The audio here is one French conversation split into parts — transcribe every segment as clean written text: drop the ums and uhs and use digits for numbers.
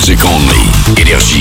music only. Énergie.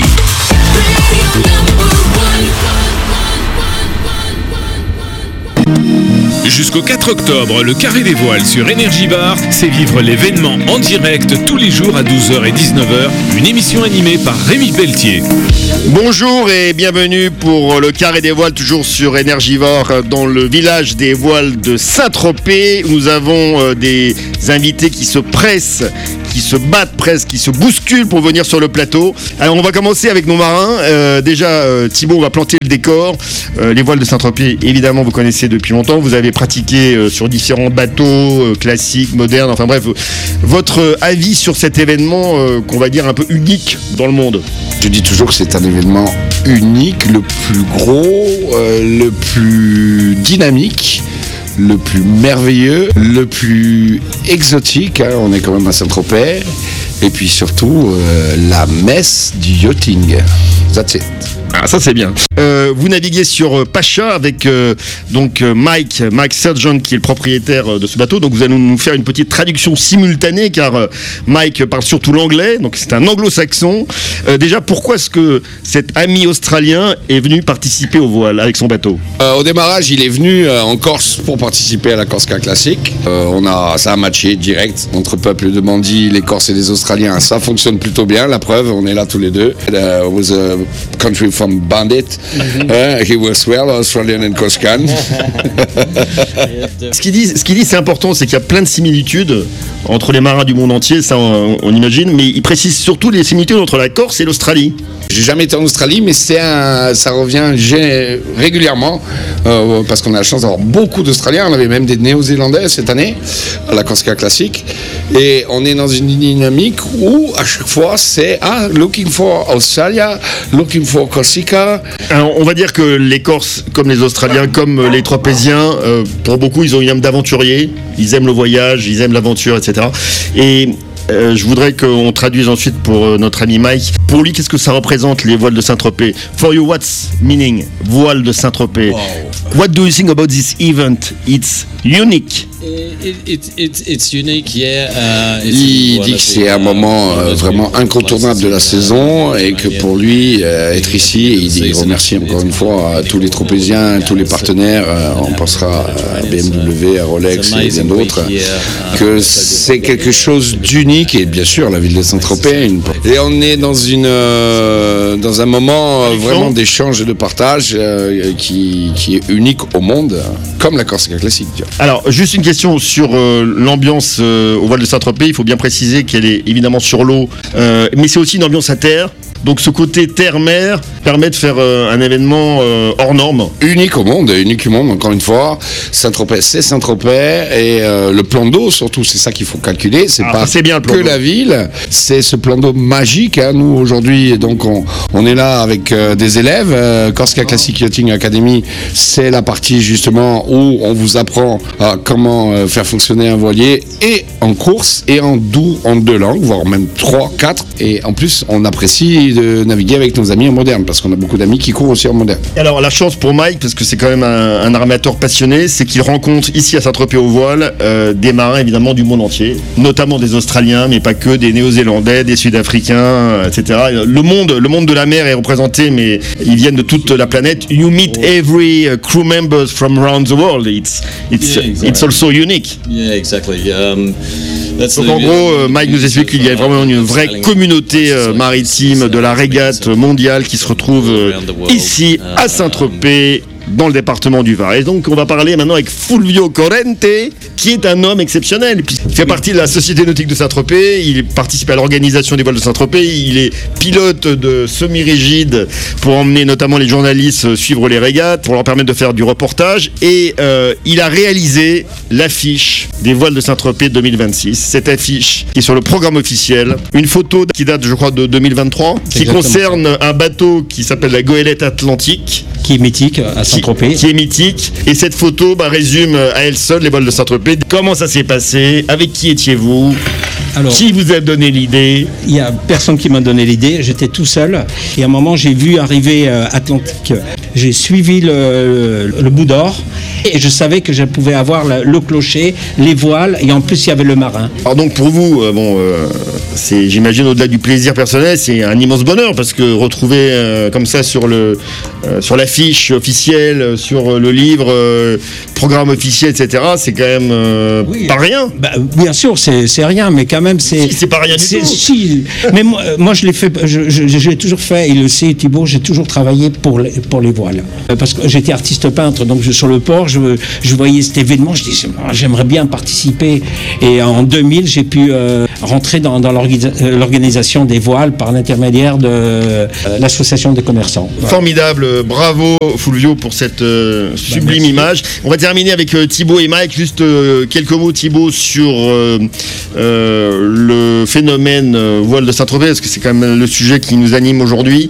Jusqu'au 4 octobre, le Carré des Voiles sur Energy Bar, c'est vivre l'événement en direct tous les jours à 12h et 19h, une émission animée par Rémi Pelletier. Bonjour et bienvenue pour le Carré des Voiles, toujours sur Energy Bar, dans le village des voiles de Saint-Tropez. Nous avons des invités qui se pressent, qui se battent presque, qui se bousculent pour venir sur le plateau. Alors on va commencer avec nos marins. Déjà Thibaut va planter le décor. Les voiles de Saint-Tropez, évidemment vous connaissez depuis longtemps. Vous avez pratiqué sur différents bateaux classiques, modernes, enfin bref. Votre avis sur cet événement qu'on va dire un peu unique dans le monde? Je dis toujours que c'est un événement unique, le plus gros, le plus dynamique, le plus merveilleux, le plus exotique, hein, on est quand même à Saint-Tropez, et puis surtout la messe du yachting. That's it. Ah, ça c'est bien. Vous naviguez sur Pacha avec Mike Surgeon qui est le propriétaire de ce bateau. Donc vous allez nous faire une petite traduction simultanée car Mike parle surtout l'anglais, donc c'est un anglo-saxon. Déjà, pourquoi est-ce que cet ami australien est venu participer au voile avec son bateau? Au démarrage, il est venu en Corse pour participer à la Corsica Classique. Ça a matché direct entre peuple de bandits, les Corses et les Australiens. Ça fonctionne plutôt bien, la preuve, on est là tous les deux. Was a country from Bandit. He was well Australian and Corsican. Ce qu'il dit, c'est important, c'est qu'il y a plein de similitudes entre les marins du monde entier, ça on imagine, mais il précise surtout les similitudes entre la Corse et l'Australie. J'ai jamais été en Australie, mais ça revient régulièrement parce qu'on a la chance d'avoir beaucoup d'Australiens. On avait même des Néo-Zélandais cette année à la Corsica Classique, et on est dans une dynamique où à chaque fois c'est looking for Australia, looking for Corsica. Alors, on va dire que les Corses, comme les Australiens, comme les Tropéziens, pour beaucoup ils ont une âme d'aventurier. Ils aiment le voyage, ils aiment l'aventure, etc. Et je voudrais qu'on traduise ensuite pour notre ami Mike. Pour lui, qu'est-ce que ça représente, les voiles de Saint-Tropez? For you, what's meaning voile de Saint-Tropez? Wow. What do you think about this event? It's unique. It's unique, yeah. Il dit que c'est un moment vraiment incontournable de la saison et que pour lui, être ici, il remercie encore une fois tous les Tropéziens, tous les partenaires, on pensera à BMW, à Rolex et bien d'autres, que c'est quelque chose d'unique, et bien sûr la ville de Saint-Tropez. Et on est dans un moment vraiment d'échange et de partage qui est unique au monde, comme la Corsica Classique. Alors, juste une question sur l'ambiance au voile de Saint-Tropez. Il faut bien préciser qu'elle est évidemment sur l'eau, mais c'est aussi une ambiance à terre. Donc ce côté terre-mer permet de faire un événement hors norme. Unique au monde, encore une fois. Saint-Tropez, c'est Saint-Tropez, et le plan d'eau surtout, c'est ça qu'il faut calculer. C'est pas bien que la ville, c'est ce plan d'eau magique. Hein. Nous aujourd'hui, donc on est là avec des élèves. Corsica Classic Yachting Academy, c'est la partie justement où on vous apprend à comment faire fonctionner un voilier, et en course et en deux langues, voire même 3, 4. Et en plus, on apprécie de naviguer avec nos amis en moderne, parce qu'on a beaucoup d'amis qui courent aussi en moderne. Alors la chance pour Mike, parce que c'est quand même un armateur passionné, c'est qu'il rencontre ici à Saint-Tropez au voile des marins évidemment du monde entier, notamment des Australiens, mais pas que, des Néo-Zélandais, des Sud-Africains, etc. Le monde de la mer est représenté, mais ils viennent de toute la planète. You meet every crew members from around the world. It's also unique. Yeah, exactly. Donc en gros, Mike nous explique qu'il y a vraiment une vraie communauté maritime de la régate mondiale qui se retrouve ici à Saint-Tropez, dans le département du Var. Et donc on va parler maintenant avec Fulvio Corrente, qui est un homme exceptionnel. Il fait partie de la Société Nautique de Saint-Tropez, il participe à l'organisation des voiles de Saint-Tropez, il est pilote de semi-rigide pour emmener notamment les journalistes suivre les régates, pour leur permettre de faire du reportage, et il a réalisé l'affiche des voiles de Saint-Tropez 2026. Cette affiche qui est sur le programme officiel, une photo qui date je crois de 2023, qui concerne un bateau qui s'appelle la Goélette Atlantique, qui est mythique à Saint-Tropez. Qui est mythique. Et cette photo résume à elle seule les voiles de Saint-Tropez. Comment ça s'est passé? Avec qui étiez-vous? Alors, qui vous a donné l'idée? Il n'y a personne qui m'a donné l'idée. J'étais tout seul. Et à un moment, j'ai vu arriver Atlantique J'ai suivi le bout d'or et je savais que je pouvais avoir le clocher, les voiles et en plus il y avait le marin. Alors donc pour vous, c'est, j'imagine, au-delà du plaisir personnel, c'est un immense bonheur parce que retrouver comme ça sur l'affiche officielle, sur le livre, programme officiel, etc., c'est quand même pas rien. Bah, bien sûr, c'est rien, mais quand même c'est pas rien du tout. Si, mais moi je l'ai fait, je l'ai toujours fait, il le sait Thibaut, j'ai toujours travaillé pour les voiles. Parce que j'étais artiste peintre, donc sur le port, je voyais cet événement, je disais j'aimerais bien participer. Et en 2000, j'ai pu rentrer dans l'organisation des voiles par l'intermédiaire de l'association des commerçants. Voilà. Formidable, bravo Fulvio pour cette sublime image. On va terminer avec Thibaut et Mike. Juste quelques mots, Thibaut, sur le phénomène voile de Saint-Tropez, parce que c'est quand même le sujet qui nous anime aujourd'hui.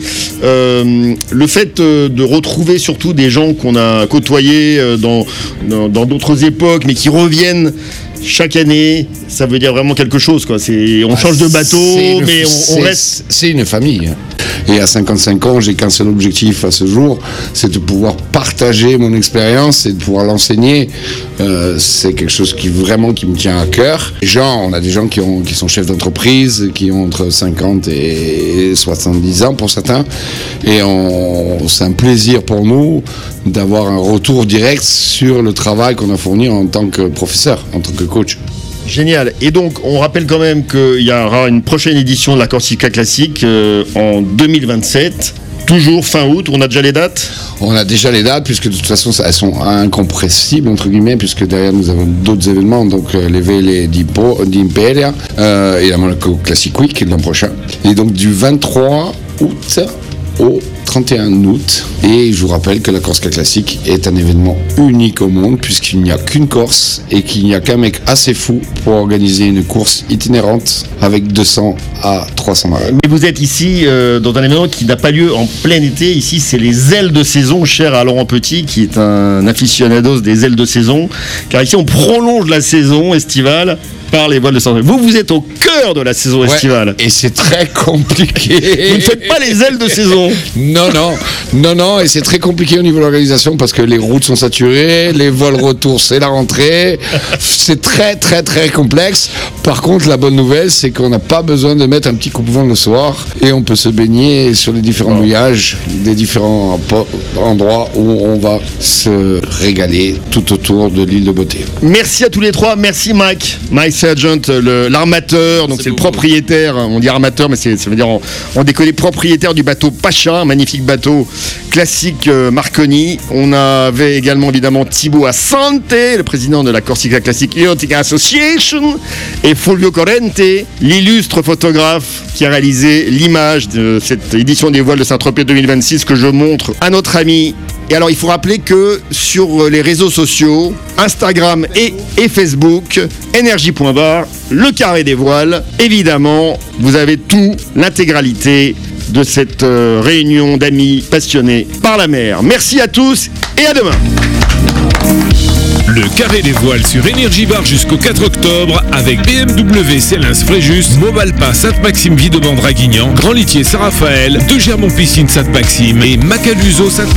Le fait de retrouver surtout des gens qu'on a côtoyés dans d'autres époques, mais qui reviennent chaque année, ça veut dire vraiment quelque chose, quoi. On change de bateau, mais on reste. C'est une famille. Et à 55 ans, j'ai qu'un seul objectif à ce jour, c'est de pouvoir partager mon expérience et de pouvoir l'enseigner. C'est quelque chose qui me tient à cœur. On a des gens qui sont chefs d'entreprise, qui ont entre 50 et 70 ans pour certains. Et c'est un plaisir pour nous d'avoir un retour direct sur le travail qu'on a fourni en tant que professeur, en tant que coach. Génial. Et donc, on rappelle quand même qu'il y aura une prochaine édition de la Corsica Classique en 2027. Toujours fin août, on a déjà les dates ? On a déjà les dates, puisque de toute façon, elles sont incompressibles, entre guillemets, puisque derrière nous avons d'autres événements, donc les Vele d'Imperia et la Monaco Classic Week l'an prochain. Et donc du 23 août au 31 août. Et je vous rappelle que la Corsica Classique est un événement unique au monde, puisqu'il n'y a qu'une Corse et qu'il n'y a qu'un mec assez fou pour organiser une course itinérante avec 200 à 300 marins. Mais vous êtes ici dans un événement qui n'a pas lieu en plein été. Ici, c'est les ailes de saison, cher à Laurent Petit, qui est un aficionados des ailes de saison. Car ici, on prolonge la saison estivale par les voiles de Saint-Tropez. Vous êtes au cœur de la saison estivale. Et c'est très compliqué. Vous ne faites pas les ailes de saison. Non, et c'est très compliqué au niveau de l'organisation parce que les routes sont saturées, les vols retour, c'est la rentrée. C'est très, très, très complexe. Par contre, la bonne nouvelle, c'est qu'on n'a pas besoin de mettre un petit coupe-vent le soir et on peut se baigner sur les différents mouillages, des différents endroits où on va se régaler tout autour de l'île de Beauté. Merci à tous les trois. Merci Mike Sargent, l'armateur, donc c'est le propriétaire, on dit armateur, mais ça veut dire on déconne, propriétaire du bateau Pacha, un magnifique bateau classique Marconi. On avait également évidemment Thibaut Assante, le président de la Corsica Classic Nautica Association, et Fulvio Corrente, l'illustre photographe qui a réalisé l'image de cette édition des voiles de Saint-Tropez 2026 que je montre à notre ami. Et alors il faut rappeler que sur les réseaux sociaux, Instagram et Facebook, Énergie.bar, le carré des voiles, évidemment, vous avez tout, l'intégralité de cette réunion d'amis passionnés par la mer. Merci à tous et à demain. Le carré des voiles sur Énergie Bar jusqu'au 4 octobre avec BMW Cellins Fréjus, Movalpa Sainte-Maxime Videban Draguignan, Grand Litier Saint-Raphaël, De Germont Piscine Sainte-Maxime et Macaluso Sainte-Maxime.